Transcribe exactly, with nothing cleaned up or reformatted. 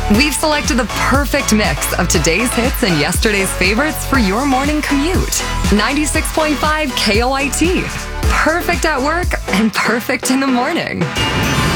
We've selected the perfect mix of today's hits and yesterday's favorites for your morning commute. ninety-six point five K O I T. Perfect at work and perfect in the morning.